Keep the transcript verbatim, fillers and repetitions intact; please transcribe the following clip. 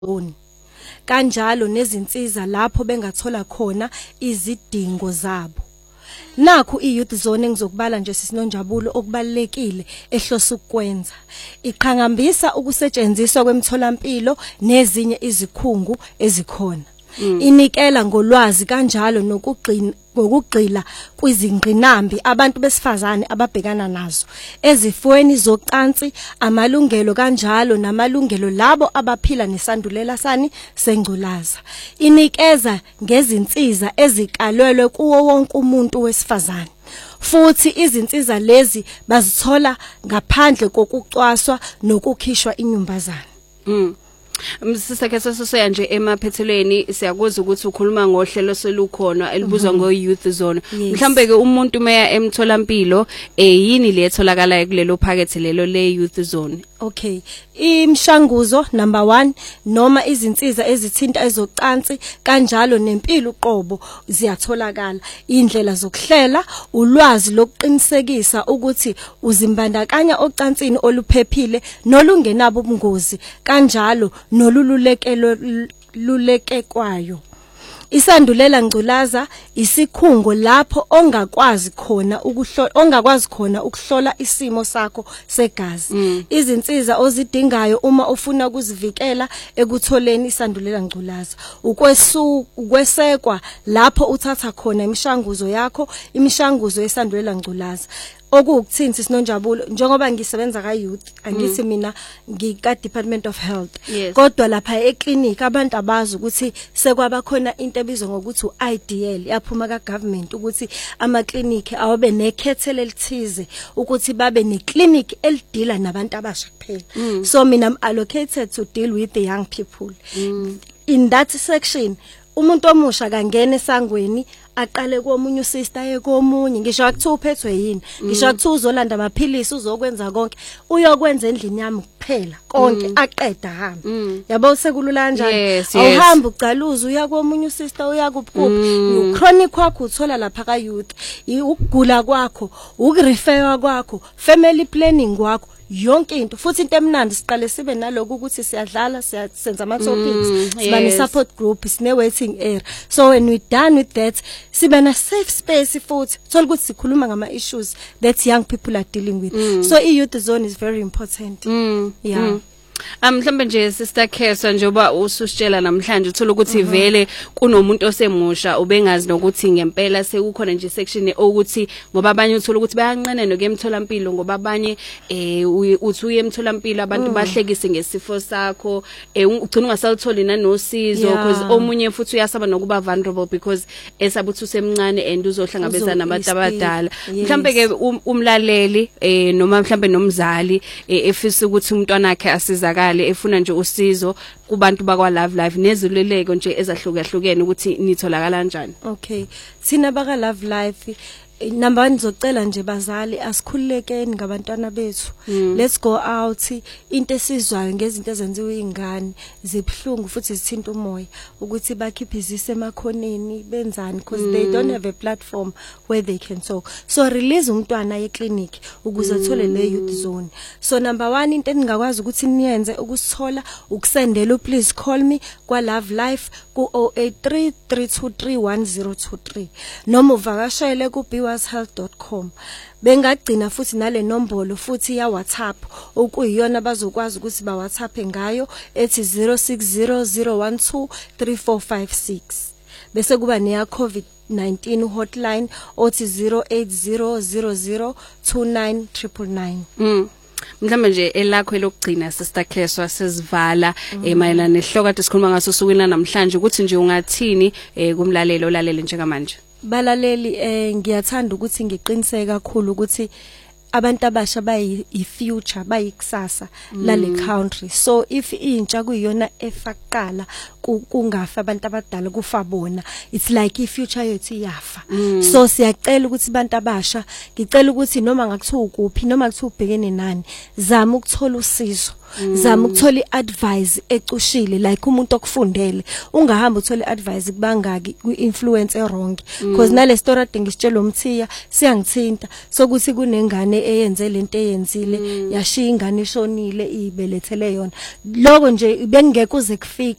zone kanjalo nezinsiza lapho bengathola khona izidingo zabo. Nakho i-youth zone engizokubala nje sisinonjabulo okubalekile ehlosa ukwenza iqhakambisa ukusetshenziswa kwemtholampilo nezinye izikhungu ezikhona. Mm. Inikela ngolwazi kanjalo nokugcina ngokugxila kwizingqinambi abantu besifazane ababhekana nazo ezifweni zocansi, amalungelo kanjalo namalungelo labo abaphila nesandulela sani sengculaza. Inikeza ngezinsiza ezikalelwe kuwo wonke umuntu wesifazane. Futhi izinsiza lezi bazithola ngaphandle kokucwaswa nokukhishwa inyumbazana. Mm. Msisake sesisoya nje emaphethelweni siyakwazi ukuthi ukhuluma ngohlelo selukhona elibuzwa ngo youth zone. Mhlambe ke umuntu meya emtholampilo eh yini le etholakala kulelo phakethe lelo le youth zone? Okay, imshanguzo number one noma izinsiza ezithinta ezocansi kanjalo nempilo uqobo ziyatholakala. Indlela zokuhlela, ulwazi lokuqinisekisa ukuthi uzimbandakanya ocansini oluphephile nolungenabo ubungozi kanjalo nolululekelo luleke kwayo. Isandulela ngculaza isikhungo lapho ongakwazi khona ukuhlola ongakwazi khona ukuhlola isimo sakho segazi. Mm. Izinsiza ozidingayo uma ufuna ukuzivikela ekutholeni isandulela ngculaza. Ukwesu ukwesekwa lapho uthatha khona imishanguzo yakho, imishanguzo yesandulela ngculaza. Okuwukuthinta sinonjabulo njengoba ngisebenza ka youth angithi mina ngika Department of Health. Yes. Kodwa lapha eclinic abantu abazi ukuthi sekwaba khona into ebizwa ngokuthi u-I D L yaphuma ka government ukuthi ama clinic awabe nekhethelo elithize ukuthi babe ne clinic elidila nabantu abasha kuphela. Mm. So mina I'm allocated to deal with the young people. Mm. In that section umuntu omusha kangena esangweni aqale komunye usister yekomunye ngisho akuthiwa uphethwe yini ngisho akuthiwa uzolanda amaphilisi uzokwenza konke uyokwenza endlini yami kuphela konke mm. aqeda hamba mm. yabo sekulula kanjani yes, awuhamba ucaluza uya komunye usister uya kubukuphi mm. chronic wakho uthola lapha ka youth ukugula kwakho ukurefer kwakho family planning kwakho yonke into futhi into emnandi siqale sibe naloko ukuthi siyadlala siyasenza ama topics mm, siba ne support group sine waiting area so when we done with that sibe na safe space futhi thola ukuthi sikhuluma ngama issues that young people are dealing with. Mm. So i youth zone is very important. Mm. Yeah. Mm. Um mhlambe nje sister Kheswa njoba ususitshela namhlanje uthola ukuthi vele kunomuntu osemusha ubengazi nokuthi ngempela sekukhona nje section ukuthi ngoba abanye uthola ukuthi bayanqene nokemtholampilo ngoba abanye eh uthi uye emtholampilo abantu bahlekise ngesifo sakho eh ugcina ungasalitholi nanosizo because omunye futhi uyasaba nokuba vulnerable because esabuthi usemncane and uzohlangabezana nabantu abadala. Mhlambe ke umlaleli eh noma mhlambe nomzali efisa ukuthi umntwana wakhe asiza kale efuna nje usizo kubantu bakwa Love Life neziluleko nje ezahlukahlukene ukuthi nitholakala kanjani. Okay, thina baka Love Life number one zocela nje bazali asikhululekeni ngabantwana bethu. Mm. Let's go out into esizwayo ngezinto ezenziwe ingane zibhlungu futhi zithinta umoya ukuthi bakhiphe izise emakhoneni benzani because mm. they don't have a platform where they can talk. So release umntwana ye clinic ukuze athole mm. le youth zone. So number one into engingakwazi ukuthi niyenze ukusithola ukusendela please call me kwa Love Life ku zero eight three three two three one zero two three noma uvakashele ku b w a s health dot com. Bengagcina futhi nale nombolo futhi ya WhatsApp okuyiyona bazokwazi ukuthi ba WhatsApp ngayo ethi zero six zero zero one two three four five six. Bese kuba neya COVID nineteen hotline othi zero eight zero zero zero two nine nine nine. Mm. Mhlambe nje elakho lokugcina sister Kheswa sesivala emayelana nehloko kade sikhuluma ngaso sukwini namhlanje ukuthi nje ungathini kumlalelo olalele njengamanje. Balaleli eh ngiyathanda ukuthi ngiqiniseke kakhulu ukuthi abantu abasha bayi future bayikusasa mm. la le country. So if intsha kuyiyona efaqala kungafa abantu abadala kufa bona it's like i future yethu iyafa. Mm. So siyacela ukuthi abantu abasha ngicela ukuthi noma ngakuthiwa ukuphi noma ngakuthiwa ubhekene nani zama ukuthola usizo zama ukuthola iadvice ecushile like umuntu okufundele ungahamba uthola iadvice kubangaki kwi-influence errong because nale story ade ngisitshela umthiya siyangithinta sokuthi kunengane eyenze lento eyenzile yashiya ingane ishonile ibelethele yona lokho nje bengeke uze kufike